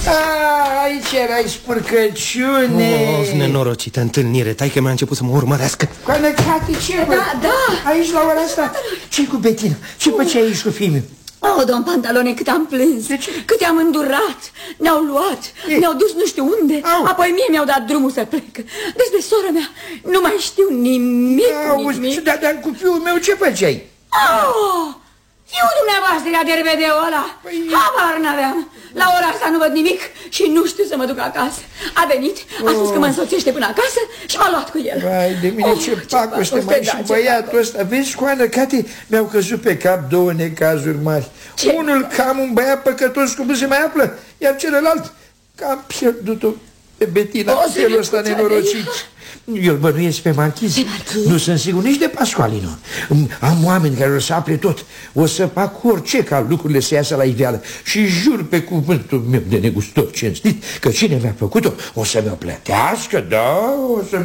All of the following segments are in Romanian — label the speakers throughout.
Speaker 1: Aici erai, spurcăciune.
Speaker 2: Nenorocită întâlnire. Taică mi-a început să mă urmărească.
Speaker 1: Conectate, ce bă?
Speaker 3: Da.
Speaker 1: Aici la ora asta. Ce-i cu Bettina? Ce făceai aici cu fiul meu?
Speaker 3: Oh, domn Pantalone, cât am plâns, cât am îndurat. Ne-au luat, ne-au dus nu știu unde. Apoi mie mi-au dat drumul să plec. Despre sora mea nu mai știu nimic.
Speaker 1: Dar cu fiul meu ce făceai?
Speaker 3: Fiul dumneavoastră era derbedeul ăla. Habar n-aveam. La ora asta nu văd nimic și nu știu să mă duc acasă. A venit, a spus că mă însoțește până acasă și m-a luat cu el.
Speaker 1: Vai de mine, ce pacoste mai și băiatul ăsta. Vezi, Coană, Cate, mi-au căzut pe cap două necazuri mari. Unul că am un băiat păcătos cum nu se mai află, iar celălalt că am pierdut-o pe Bettina, felul ăsta nenorocit. Eu îl bănuiesc pe marchiz. Nu sunt sigur nici de Pascualino. Am oameni care o să afle tot. O să fac orice ca lucrurile să iasă la iveală. Și jur pe cuvântul meu de negustor cinstit că cine mi-a făcut-o o să mi-o plătească, da, o să...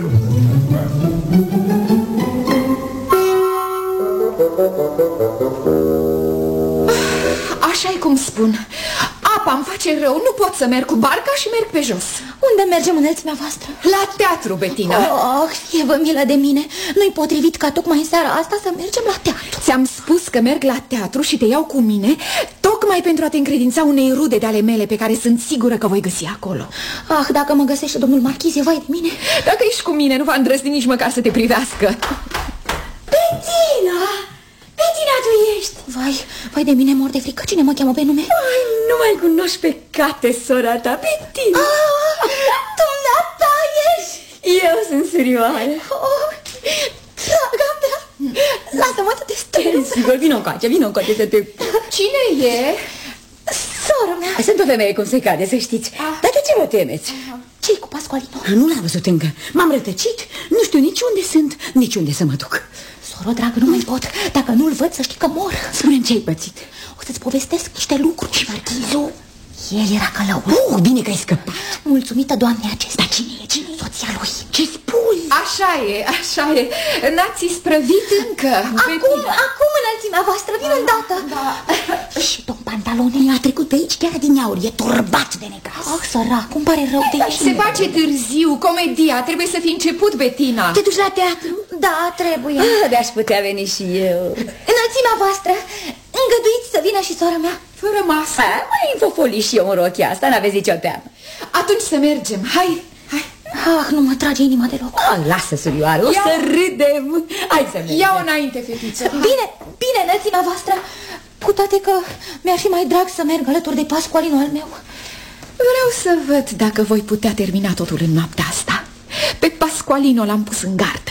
Speaker 4: Așa-i cum spun. Apa îmi face rău, nu pot să merg cu barca și merg pe jos.
Speaker 5: Unde mergem, înălțimea voastră?
Speaker 4: La teatru, Bettina.
Speaker 5: Fie vă milă de mine. Nu-i potrivit ca tocmai în seara asta să mergem la teatru.
Speaker 4: Ți-am spus că merg la teatru și te iau cu mine tocmai pentru a te încredința unei rude de ale mele pe care sunt sigură că voi găsi acolo.
Speaker 5: Dacă mă găsește domnul marchiz, e vai de mine.
Speaker 4: Dacă ești cu mine, nu va îndrăzni nici măcar să te privească.
Speaker 5: Bettina! Bettina, tu ești! Vai de mine, mor de frică. Cine mă cheamă pe nume?
Speaker 3: Nu mai cunoști pe Cate, sora ta, Bettina.
Speaker 5: Dumneata ești!
Speaker 3: Eu sunt surioară.
Speaker 5: Draga mea! Lasă-mă să te strâng.
Speaker 3: Sigur, vino încoace să te...
Speaker 4: Cine e?
Speaker 5: Sora mea.
Speaker 3: Sunt o femeie cum se cade, să știți. Dar de ce vă temeți?
Speaker 5: Ce-i cu Pascualino?
Speaker 3: Nu l-am văzut încă. M-am rătăcit. Nu știu nici unde sunt, nici unde să mă duc.
Speaker 5: Soro, dragă, nu mai pot. Dacă nu-l văd, să știi că mor.
Speaker 3: Spune-mi ce-ai pățit.
Speaker 5: O să-ți povestesc niște lucruri. Și marchizul, el era călăul.
Speaker 3: Bine că ai scăpat.
Speaker 5: Mulțumită doamnei acestea.
Speaker 3: Dar cine e?
Speaker 5: Soția lui.
Speaker 3: Ce spui?
Speaker 4: Așa e. N-ați isprăvit încă.
Speaker 5: Acum înălțimea voastră, vin îndată. Și domn Pantalone a trecut pe aici chiar adineauri. E turbat de necaz. Sărac, îmi pare rău de
Speaker 4: Se face târziu, comedia. Trebuie să fi început, Bettina.
Speaker 5: Te duci la teatru? Da, trebuie.
Speaker 3: De-aș putea veni și eu.
Speaker 5: Înălțimea voastră, îngăduiți să vină și sora mea.
Speaker 4: Fără masă.
Speaker 3: Mai infofoli și eu în rochia asta, n-aveți nicio teamă.
Speaker 4: Atunci să mergem, hai.
Speaker 5: Nu mă trage inima deloc.
Speaker 3: Lasă, surioară, o să râdem. Hai să mergem.
Speaker 4: Ia-o înainte, fetiță.
Speaker 5: Bine, înălțimea voastră. Cu toate că mi-ar fi mai drag să merg alături de Pascualino al meu.
Speaker 4: Vreau să văd dacă voi putea termina totul în noaptea asta. Pe Pascualino l-am pus în gardă.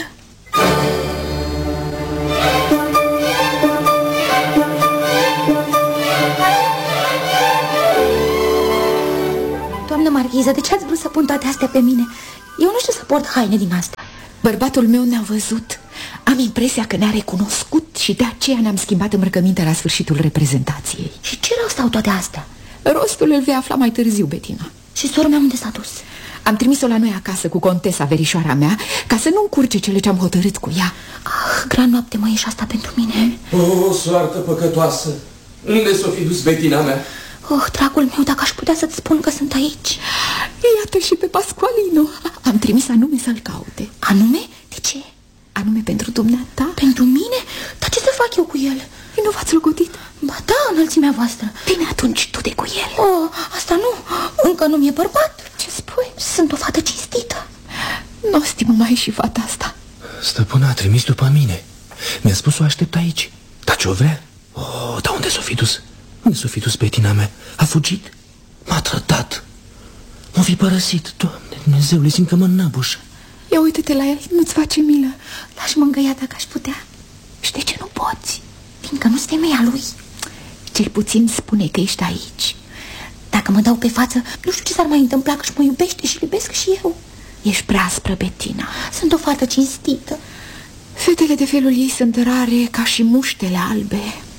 Speaker 5: Doamnă marchiză, de ce ați vrut să pun toate astea pe mine? Eu nu știu să port haine din asta.
Speaker 4: Bărbatul meu ne-a văzut. Am impresia că ne-a recunoscut și de aceea ne-am schimbat îmbrăcămintea la sfârșitul reprezentației.
Speaker 5: Și ce rost au toate astea?
Speaker 4: Rostul îl vei afla mai târziu, Bettina.
Speaker 5: Și sora mea unde s-a dus?
Speaker 4: Am trimis-o la noi acasă cu contesa, verișoara mea, ca să nu încurce cele ce-am hotărât cu ea.
Speaker 5: Grea noapte, mă, ești asta pentru mine.
Speaker 2: O soartă păcătoasă. Unde s-o fi dus Bettina mea?
Speaker 5: Dragul meu, dacă aș putea să-ți spun că sunt aici.
Speaker 4: Iată și pe Pascualino. Am trimis anume să-l caute.
Speaker 5: Anume? De ce?
Speaker 4: Anume pentru dumneata.
Speaker 5: Pentru mine? Dar ce să fac eu cu el?
Speaker 4: Nu v-ați logodit?
Speaker 5: Ba da, înălțimea voastră.
Speaker 4: Bine, atunci tu de cu el.
Speaker 5: Asta nu, încă nu mi-e bărbat.
Speaker 4: Ce spui?
Speaker 5: Sunt o fată cinstită.
Speaker 4: Nu stimă mai și fata asta.
Speaker 2: Stăpâna a trimis după mine. Mi-a spus să o aștept aici. Dar ce-o vrea? Dar unde s-o fi dus? Unde s-o fi dus Bettina mea? A fugit? M-a trădat. M-a fi părăsit. Doamne Dumnezeule, simt că mă înnăbușă.
Speaker 4: Ia uite-te la el, nu-ți face milă.
Speaker 5: L-aș mângâia dacă aș putea.
Speaker 4: Și de ce nu poți?
Speaker 5: Fiindcă nu-s femeia lui.
Speaker 4: Cel puțin spune că ești aici.
Speaker 5: Dacă mă dau pe față, nu știu ce s-ar mai întâmpla, că-și mă iubește și iubesc și eu.
Speaker 4: Ești prea aspră, Bettina.
Speaker 5: Sunt o fată cinstită.
Speaker 4: Fetele de felul ei sunt rare ca și muștele albe.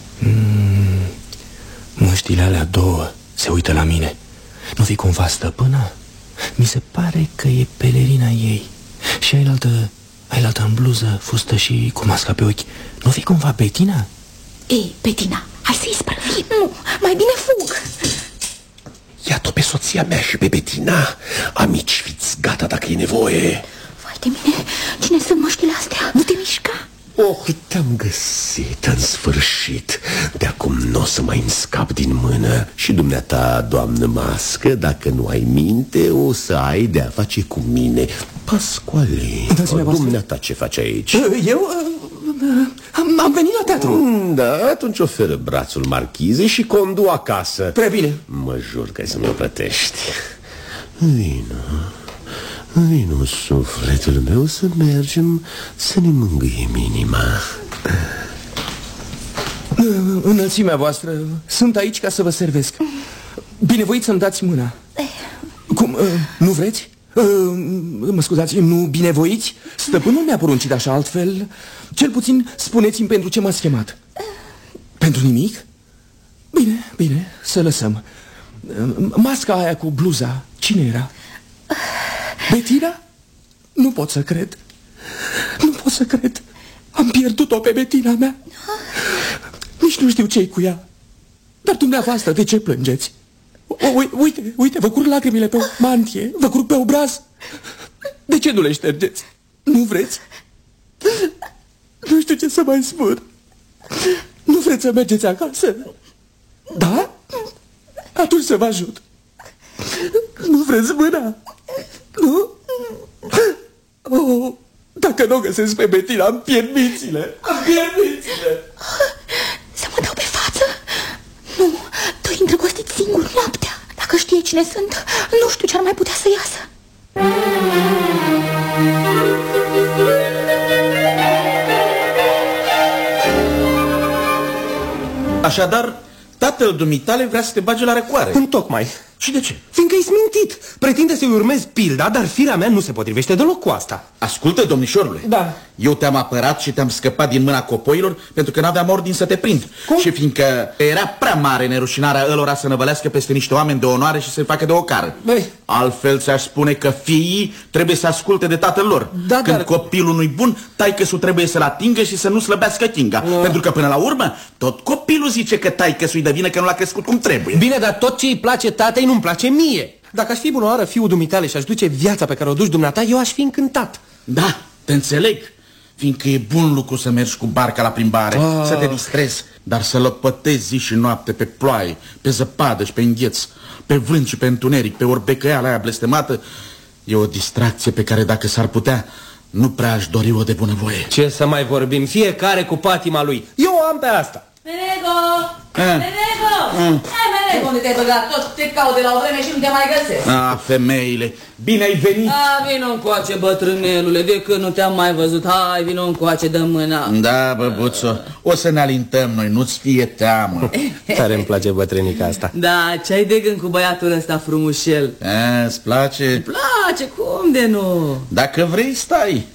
Speaker 2: Muștile alea două se uită la mine. Nu fi cumva stăpâna? Mi se pare că e pelerina ei. Și ailaltă în bluză, fustă și cu masca pe ochi. Nu fi cumva Bettina?
Speaker 4: Ei, Bettina, hai să-i spărăvim.
Speaker 5: Nu, mai bine fug.
Speaker 6: Ia-o pe soția mea și pe Betina. Amici, fiți gata dacă e nevoie.
Speaker 5: Vai de mine, cine sunt măștile astea? Nu te mișca.
Speaker 6: Oh, te-am găsit în sfârșit. De acum nu o să mai îmi scap din mână. Și dumneata, doamnă Mască, dacă nu ai minte, o să ai de-a face cu mine. Pascoale, dumneata ce faci aici?
Speaker 2: Eu am venit la teatru.
Speaker 6: Da, atunci oferă brațul marchizei și condu acasă.
Speaker 2: Prea bine.
Speaker 6: Mă jur că ai să mi-o plătești. Vino, sufletul meu, să mergem, să ne mângâiem inima.
Speaker 2: Înălțimea voastră, sunt aici ca să vă servesc. Binevoiți să-mi dați mâna. Cum, nu vreți? Mă scuzați, nu binevoiți? Stăpânul mi-a poruncit așa, altfel. Cel puțin spuneți-mi pentru ce m-ați chemat. Pentru nimic? Bine, bine, să lăsăm. Masca aia cu bluza, cine era? Betina? Nu pot să cred. Nu pot să cred. Am pierdut-o pe Betina mea. Nici nu știu ce-i cu ea. Dar dumneavoastră, de ce plângeți? Uite, vă curg lacrimile pe mantie, vă curg pe obraz. De ce nu le ștergeți? Nu vreți? Nu știu ce să mai spun. Nu vreți să mergeți acasă? Da? Atunci să vă ajut. Nu vreți mâna? Nu? Oh, dacă nu o găsesc pe Betina, îmi pierd mințile.
Speaker 5: Să mă dau pe față? Nu, doi îndrăgostiți singuri noaptea. Dacă știe cine sunt, nu știu ce ar mai putea să iasă.
Speaker 7: Așadar, tatăl dumitale vrea să te bage la răcoare.
Speaker 6: Întocmai.
Speaker 7: Și de ce?
Speaker 6: Fiindcă ești mintit. Pretinde să-i urmezi pilda, dar firea mea nu se potrivește deloc cu asta.
Speaker 7: Ascultă, domnișorule.
Speaker 6: Da.
Speaker 7: Eu te-am apărat și te-am scăpat din mâna copoilor pentru că n-aveam ordin să te prind. Cum? Și fiindcă era prea mare nerușinarea ălora să năvălească peste niște oameni de onoare și să-i facă de ocară.
Speaker 6: Băi.
Speaker 7: Altfel ți-aș spune că fiii trebuie să asculte de tatăl lor.
Speaker 6: Da,
Speaker 7: când
Speaker 6: dar...
Speaker 7: copilul nu-i bun, taică-sul trebuie să-l atingă și să nu slăbească chinga. Pentru că până la urmă, tot copilul zice că taică-sul-i de vină că nu l-a crescut cum trebuie.
Speaker 6: Bine, dar tot ce îi place tatei nu-mi place mie. Dacă aș fi bună oară fiul dumitale și aș duce viața pe care o duci dumneata, eu aș fi încântat.
Speaker 7: Da, te înțeleg. Fiindcă e bun lucru să mergi cu barca la plimbare, să te distrezi, dar să lăpătezi zi și noapte pe ploaie, pe zăpadă și pe îngheț, pe vânt și pe întuneric, pe orbecăiala aia blestemată, e o distracție pe care, dacă s-ar putea, nu prea aș dori-o de bunăvoie.
Speaker 6: Ce să mai vorbim, fiecare cu patima lui. Eu o am pe asta.
Speaker 3: Menego! Hai, Menego, unde te-ai băgat? Tot te caut de la o vreme și nu te mai găsesc.
Speaker 7: Femeile, bine ai venit.
Speaker 3: Vino încoace, bătrânelule, de când nu te-am mai văzut. Hai, vino încoace, dă mâna.
Speaker 7: Da, băbuțo, o să ne alintăm noi, nu-ți fie teamă.
Speaker 6: Tare îmi place bătrânica asta.
Speaker 3: Da, ce-ai de gând cu băiatul ăsta frumușel?
Speaker 7: Îți place?
Speaker 3: Îmi place, cum de nu?
Speaker 7: Dacă vrei, stai.